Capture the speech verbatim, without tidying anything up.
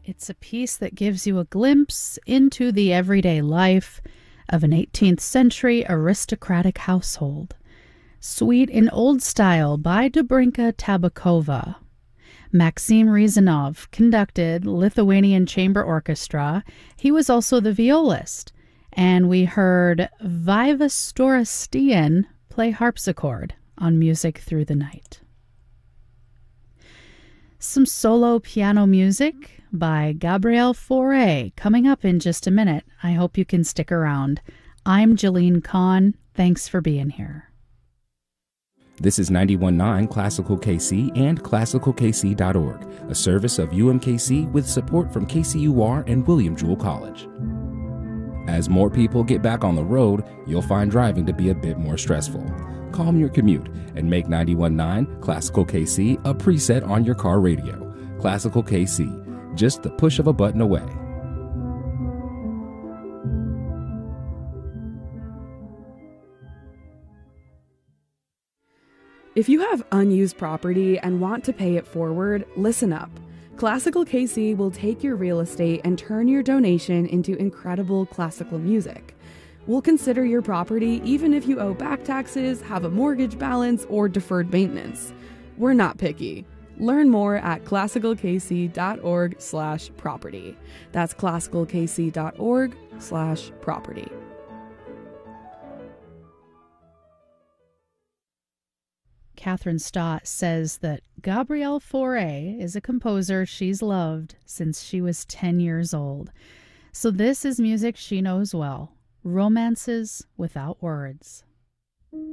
It's a piece that gives you a glimpse into the everyday life of an eighteenth century aristocratic household. Suite in Old Style by Dobrinka Tabakova. Maxim Rezanov conducted Lithuanian Chamber Orchestra. He was also the violist. And we heard Viva Storostian play harpsichord on Music Through the Night. Some solo piano music by Gabrielle Fauré coming up in just a minute. I hope you can stick around. I'm Jeline Kahn. Thanks for being here. This is ninety-one point nine Classical K C and classical k c dot org, a service of U M K C with support from K C U R and William Jewell College. As more people get back on the road, you'll find driving to be a bit more stressful. Calm your commute and make ninety-one point nine Classical K C a preset on your car radio. Classical K C, just the push of a button away. If you have unused property and want to pay it forward, listen up. Classical K C will take your real estate and turn your donation into incredible classical music. We'll consider your property even if you owe back taxes, have a mortgage balance, or deferred maintenance. We're not picky. Learn more at classical k c dot org slash property. That's classical k c dot org slash property. Catherine Stott says that Gabrielle Fauré is a composer she's loved since she was ten years old. So this is music she knows well, Romances Without Words.